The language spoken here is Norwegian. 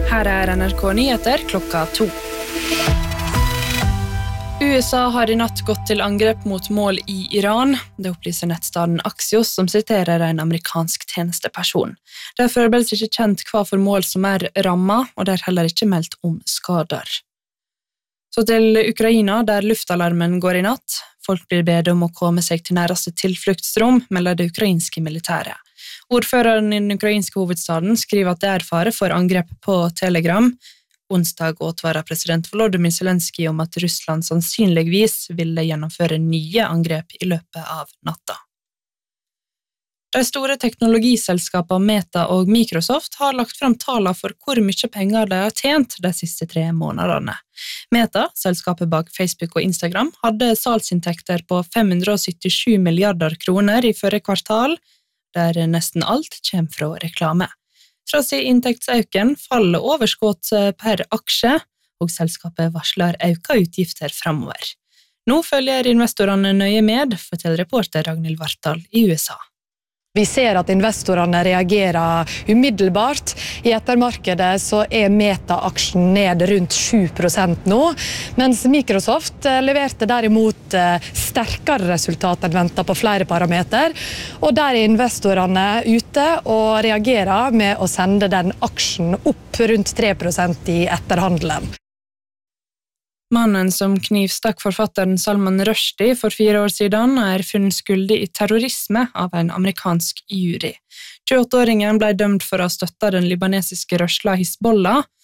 Her NRK Nyheter klokka 2. USA har I natt gått til angrep mot mål I Iran. Det opplyser nettstaden Axios, som siterer en amerikansk tjenesteperson. Det er foreløpig ikke kjent hva for mål som rammet, og det er heller ikke meldt om skader. Så til Ukraina, der luftalarmen går I natt. Folk blir bedt om å komme seg til nærmeste tilfluktsrom, melder det ukrainske militæret. Ordføreren I den ukrainske hovedstaden skriver at det fare for angrep på Telegram. Onsdag advarer president Volodymyr Zelenskyj om at Russland sannsynligvis ville gjennomføre nye angrep I løpet av natta. De store teknologiselskapene Meta og Microsoft har lagt frem tallene for hvor mye penger de har tjent de siste 3 månedene. Meta, selskapet bak Facebook og Instagram, hadde salgsinntekter på 577 milliarder kroner I forrige kvartal, der nesten alt kommer fra reklame. Tross I inntektsøken faller overskudd per aksje, og selskapet varsler økte utgifter fremover. Nå følger investorene nøye med, forteller reporter Ragnhild Vartdal I USA. Vi ser at investorene reagerer umiddelbart. I ettermarkedet så Meta-aksjen ned rundt 7% nå, mens Microsoft leverte derimot sterkere resultat enn ventet på flere parameter, og der investorene ute og reagerer med å sende den aksjen opp rundt 3% I etterhandelen. Mannen som knivstakk forfatteren Salman Rushdie for 4 år siden funnet skyldig I terrorisme av en amerikansk jury. 28-åringen ble dømt for å ha støttet den libanesiske rørsla Hizbollah,